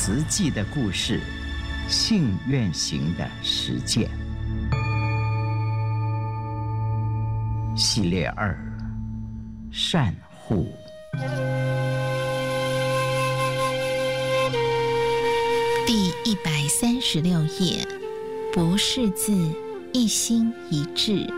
慈济的故事，信愿行的实践系列2：善护。 第136页，不识字，一心一志。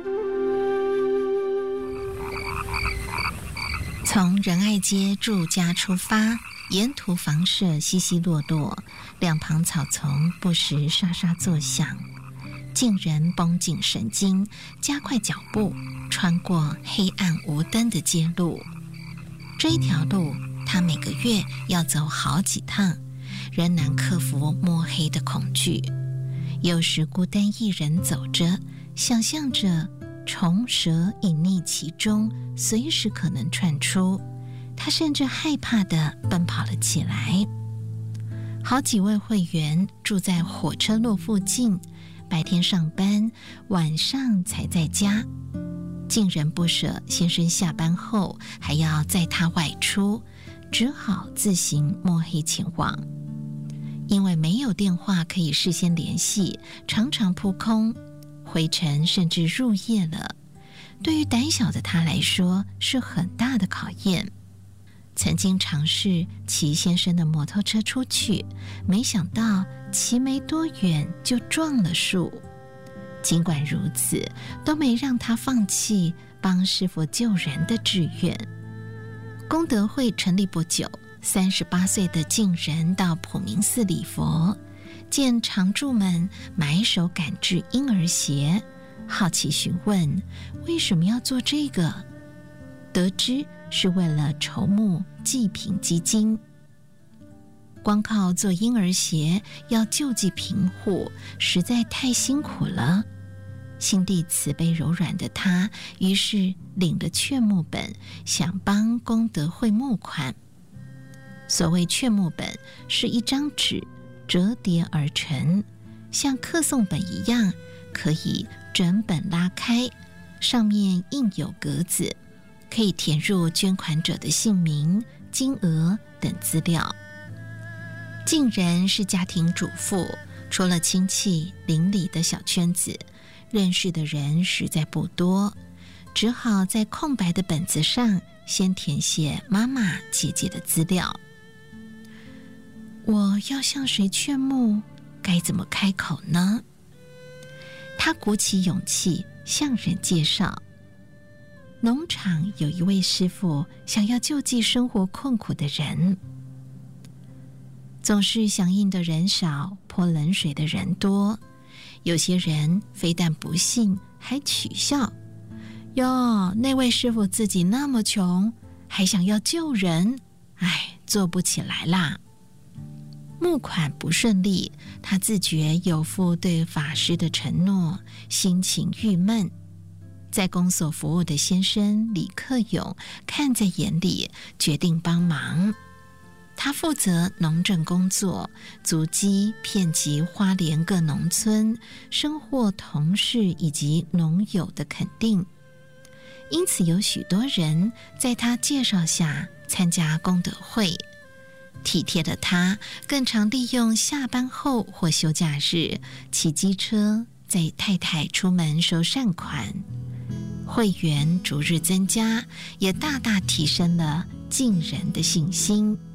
从仁爱街住家出发，沿途房舍稀稀落落，两旁草丛不时沙沙作响。竟人绷紧神经，加快脚步，穿过黑暗无灯的街路。这一条路，他每个月要走好几趟，仍难克服摸黑的恐惧。有时孤单一人走着，想象着虫蛇隐匿其中，随时可能窜出。他甚至害怕地奔跑了起来。好几位会员住在火车路附近，白天上班，晚上才在家。竟人不舍先生下班后还要载他外出，只好自行摸黑前往。因为没有电话可以事先联系，常常扑空，回程甚至入夜了。对于胆小的他来说，是很大的考验。曾经尝试骑先生的摩托车出去，没想到骑没多远就撞了树。尽管如此，都没让他放弃帮师父救人的志愿。功德会成立不久，38岁的竟人到普明寺礼佛，见常住们埋首赶制婴儿鞋，好奇询问为什么要做这个，得知是为了筹募济贫基金。光靠做婴儿鞋要救济贫户，实在太辛苦了。心地慈悲柔软的他，于是领了劝募本，想帮功德会募款。所谓劝募本，是一张纸折叠而成，像课诵本一样，可以整本拉开，上面印有格子，可以填入捐款者的姓名、金额等资料。竟人是家庭主妇，除了亲戚邻里的小圈子，认识的人实在不多，只好在空白的本子上先填写妈妈、姐姐的资料。我要向谁劝募？该怎么开口呢？他鼓起勇气向人介绍，农场有一位师父想要救济生活困苦的人。总是响应的人少，泼冷水的人多。有些人非但不信，还取笑：哟，那位师父自己那么穷，还想要救人，哎，做不起来啦。募款不顺利，他自觉有负对法师的承诺，心情郁闷。在公所服务的先生李克勇看在眼里，决定帮忙。他负责农政工作，足迹遍及花莲各农村，深获同事以及农友的肯定。因此有许多人在他介绍下参加功德会。体贴的他更常利用下班后或休假日骑机车载太太出门收善款。会员逐日增加，也大大提升了竟人的信心。